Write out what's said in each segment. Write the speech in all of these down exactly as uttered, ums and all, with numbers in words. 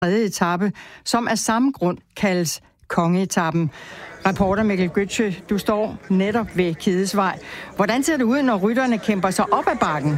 tredje etape, som af samme grund kaldes kongeetappen. Reporter Mikkel Gøtzsche, du står netop ved Kidesvej. Hvordan ser det ud, når rytterne kæmper sig op ad bakken?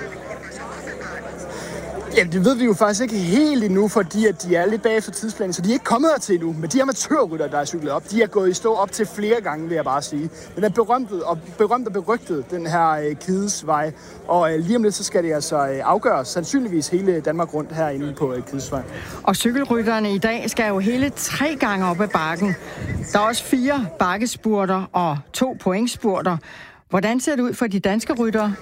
Ja, det ved vi jo faktisk ikke helt endnu, fordi at de er lidt bagefter tidsplanen, så de er ikke kommet hertil endnu. Men de amatørrytter, der er cyklet op, de er gået i stå op til flere gange, vil jeg bare sige. Den er berømtet og, berømt og berygtet, den her øh, Kidesvej. Og øh, lige om lidt, så skal det altså øh, afgøres sandsynligvis hele Danmark rundt herinde på øh, Kidesvej. Og cykelrytterne i dag skal jo hele tre gange op ad bakken. Der er også fire bakkespurter og to pointspurter. Hvordan ser det ud for de danske ryttere?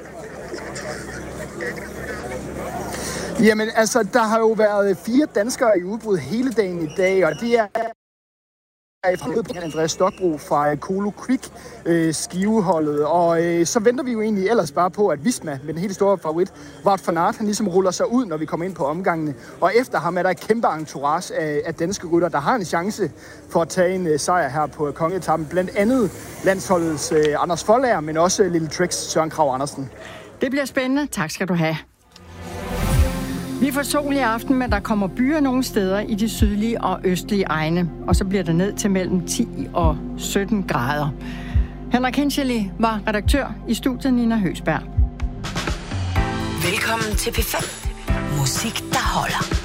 Jamen, altså, der har jo været fire danskere i udbrud hele dagen i dag, og det er fra Andreas Stokbro fra Kolo Quick øh, skiveholdet. Og øh, så venter vi jo egentlig ellers bare på, at Visma med den helt store favorit, Wout van Aert, han ligesom ruller sig ud, når vi kommer ind på omgangene. Og efter ham er der et kæmpe entourage af, af danske rytter, der har en chance for at tage en øh, sejr her på kongeetappen. Blandt andet landsholdets øh, Anders Foldager, men også Lille Tricks Søren Kragh Andersen. Det bliver spændende. Tak skal du have. Vi får sol i aften, men der kommer byer nogle steder i de sydlige og østlige egne, og så bliver det ned til mellem ti og sytten grader. Henrik Henscheli var redaktør, i studiet Nina Høsberg. Velkommen til P fem. Musik, der holder.